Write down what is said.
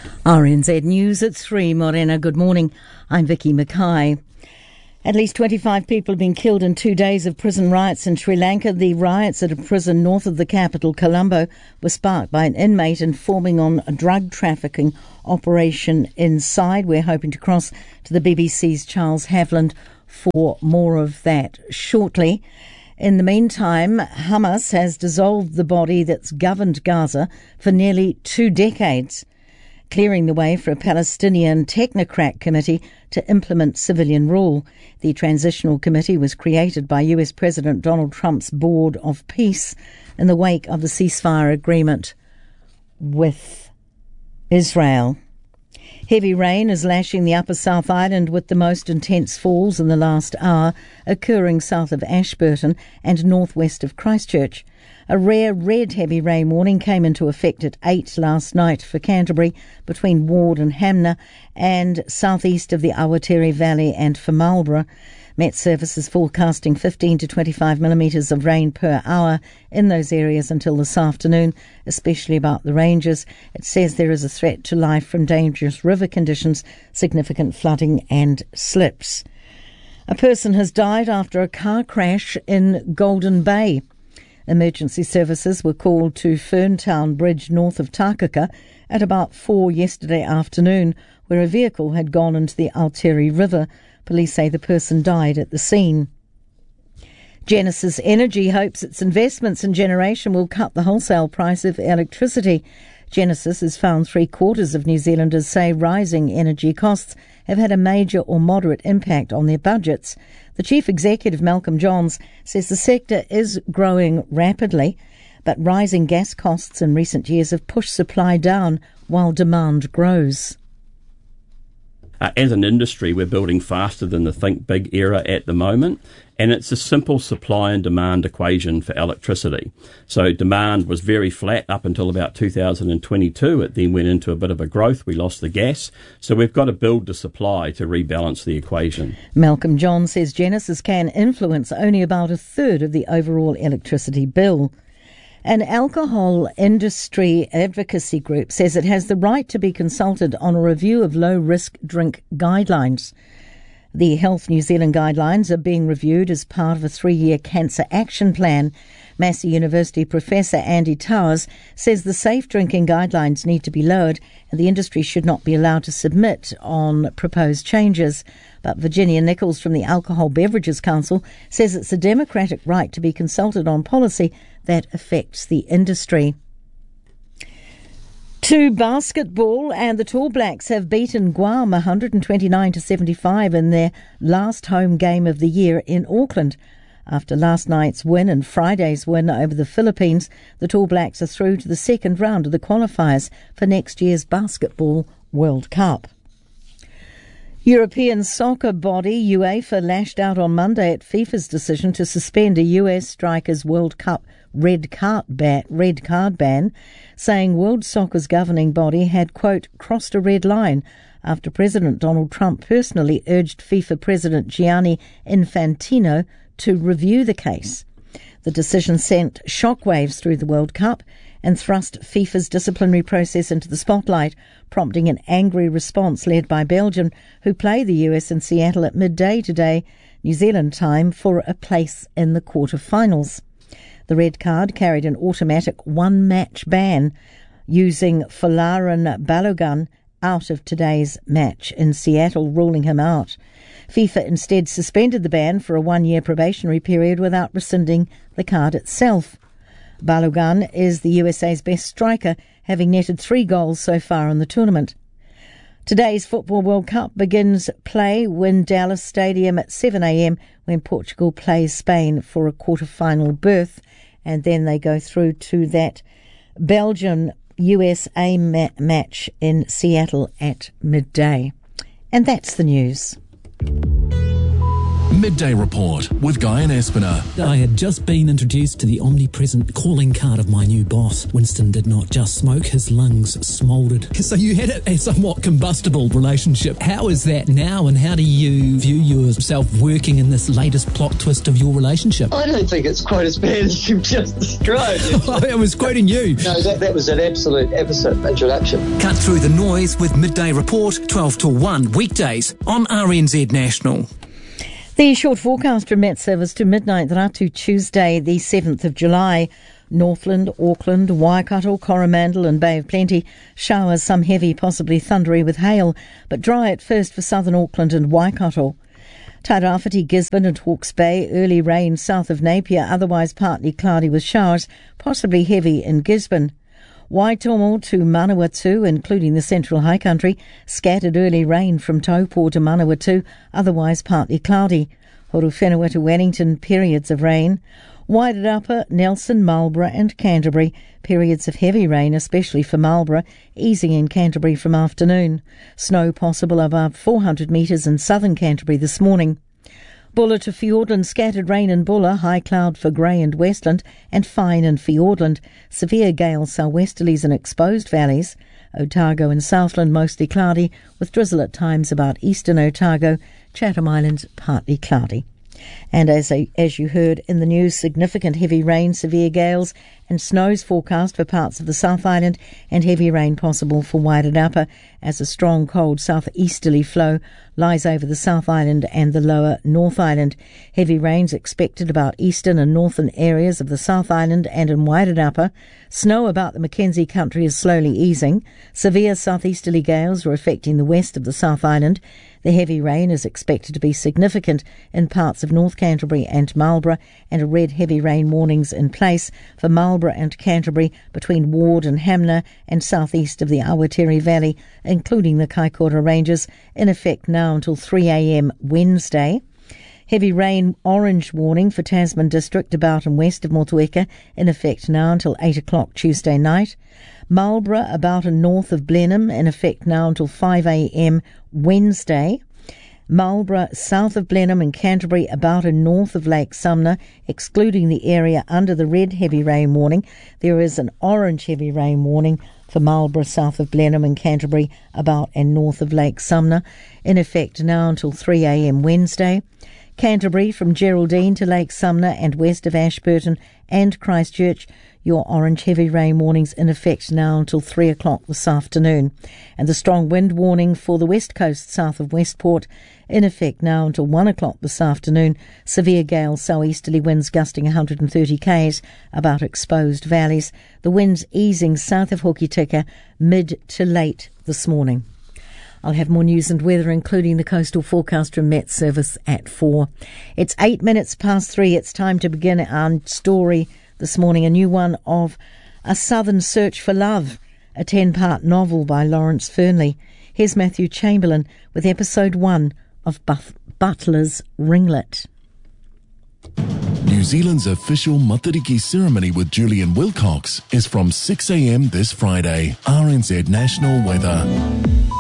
RNZ News at 3, Morena. Good morning. I'm Vicky Mackay. At least 25 people have been killed in 2 days of prison riots in Sri Lanka. The riots at a prison north of the capital, Colombo, were sparked by an inmate informing on a drug trafficking operation inside. We're hoping to cross to the BBC's Charles Havland for more of that shortly. In the meantime, Hamas has dissolved the body that's governed Gaza for nearly 2 decades, clearing the way for a Palestinian technocrat committee to implement civilian rule. The Transitional Committee was created by US President Donald Trump's Board of Peace in the wake of the ceasefire agreement with Israel. Heavy rain is lashing the Upper South Island, with the most intense falls in the last hour occurring south of Ashburton and northwest of Christchurch. A rare red heavy rain warning came into effect at 8 last night for Canterbury, between Ward and Hamner, and southeast of the Awatere Valley and for Marlborough. Met Service is forecasting 15 to 25 millimetres of rain per hour in those areas until this afternoon, especially about the ranges. It says there is a threat to life from dangerous river conditions, significant flooding and slips. A person has died after a car crash in Golden Bay. Emergency services were called to Ferntown Bridge north of Takaka at about 4 yesterday afternoon, where a vehicle had gone into the Aotere River. Police say the person died at the scene. Genesis Energy hopes its investments in generation will cut the wholesale price of electricity. Genesis has found 3/4 of New Zealanders say rising energy costs have had a major or moderate impact on their budgets. The Chief Executive, Malcolm Johns, says the sector is growing rapidly, but rising gas costs in recent years have pushed supply down while demand grows. As an industry, we're building faster than the think big era at the moment, and it's a simple supply and demand equation for electricity. So demand was very flat up until about 2022. It then went into a bit of a growth. We lost the gas. So we've got to build the supply to rebalance the equation. Malcolm John says Genesis can influence only about a third of the overall electricity bill. An alcohol industry advocacy group says it has the right to be consulted on a review of low-risk drink guidelines. The Health New Zealand guidelines are being reviewed as part of a 3-year cancer action plan. Massey University professor Andy Towers says the safe drinking guidelines need to be lowered and the industry should not be allowed to submit on proposed changes. But Virginia Nichols from the Alcohol Beverages Council says it's a democratic right to be consulted on policy that affects the industry. To basketball, and the Tall Blacks have beaten Guam 129-75 in their last home game of the year in Auckland. After last night's win and Friday's win over the Philippines, the Tall Blacks are through to the second round of the qualifiers for next year's Basketball World Cup. European soccer body UEFA lashed out on Monday at FIFA's decision to suspend a US striker's World Cup red card ban, saying World Soccer's governing body had, quote, crossed a red line after President Donald Trump personally urged FIFA President Gianni Infantino to review the case. The decision sent shockwaves through the World Cup and thrust FIFA's disciplinary process into the spotlight, prompting an angry response led by Belgium, who play the US in Seattle at midday today, New Zealand time, for a place in the quarter-finals. The red card carried an automatic one-match ban, using Folarin Balogun out of today's match in Seattle, ruling him out. FIFA instead suspended the ban for a 1-year probationary period without rescinding the card itself. Balogun is the USA's best striker, having netted 3 goals so far in the tournament. Today's Football World Cup begins play in Dallas Stadium at 7 a.m. when Portugal plays Spain for a quarter-final berth, and then they go through to that Belgium-USA match in Seattle at midday. And that's the news. Midday Report with Guy and Espiner. I had just been introduced to the omnipresent calling card of my new boss. Winston did not just smoke, his lungs smouldered. So you had a somewhat combustible relationship. How is that now, and how do you view yourself working in this latest plot twist of your relationship? I don't think it's quite as bad as you've just described. I was quoting you. No, that was an absolute episode introduction. Cut through the noise with Midday Report, 12 to 1 weekdays on RNZ National. The short forecast from Met Service to midnight Ratu Tuesday, the 7th of July. Northland, Auckland, Waikato, Coromandel and Bay of Plenty. Showers, some heavy, possibly thundery with hail, but dry at first for southern Auckland and Waikato. Tairāwhiti, Gisborne and Hawke's Bay. Early rain south of Napier, otherwise partly cloudy with showers, possibly heavy in Gisborne. Waitomo to Manawatu, including the central high country. Scattered early rain from Taupo to Manawatu, otherwise partly cloudy. Horowhenua to Wellington, periods of rain. Wairarapa, Nelson, Marlborough and Canterbury, periods of heavy rain, especially for Marlborough, easing in Canterbury from afternoon. Snow possible above 400 metres in southern Canterbury this morning. Bulla to Fiordland, scattered rain in Bulla, high cloud for Grey and Westland, and fine in Fiordland. Severe gales, southwesterlies in exposed valleys. Otago and Southland mostly cloudy, with drizzle at times about eastern Otago. Chatham Islands partly cloudy. And as you heard in the news, significant heavy rain, severe gales and snows forecast for parts of the South Island, and heavy rain possible for Wairarapa as a strong cold southeasterly flow lies over the South Island and the lower North Island. Heavy rains expected about eastern and northern areas of the South Island and in Wairarapa. Snow about the Mackenzie country is slowly easing. Severe southeasterly gales are affecting the west of the South Island. The heavy rain is expected to be significant in parts of North Canterbury and Marlborough, and a red heavy rain warnings in place for Marlborough and Canterbury between Ward and Hamner and southeast of the Awatere Valley, including the Kaikoura Ranges, in effect now until 3 a.m. Wednesday. Heavy rain orange warning for Tasman District about and west of Motueka, in effect now until 8 o'clock Tuesday night. Marlborough about and north of Blenheim, in effect now until 5 a.m. Wednesday. Marlborough south of Blenheim and Canterbury about and north of Lake Sumner, excluding the area under the red heavy rain warning. There is an orange heavy rain warning for Marlborough south of Blenheim and Canterbury about and north of Lake Sumner, in effect now until 3 a.m. Wednesday. Canterbury from Geraldine to Lake Sumner and west of Ashburton and Christchurch, your orange heavy rain warnings in effect now until 3 o'clock this afternoon. And the strong wind warning for the west coast south of Westport in effect now until 1 o'clock this afternoon. Severe gales, southeasterly winds gusting 130 k's about exposed valleys. The winds easing south of Hokitika mid to late this morning. I'll have more news and weather, including the coastal forecast from Met Service at 4. It's 8 minutes past 3. It's time to begin our story this morning, a new one of A Southern Search for Love, a 10-part novel by Lawrence Fernley. Here's Matthew Chamberlain with episode 1 of Butler's Ringlet. New Zealand's official Matariki ceremony with Julian Wilcox is from 6 a.m. this Friday. RNZ National Weather.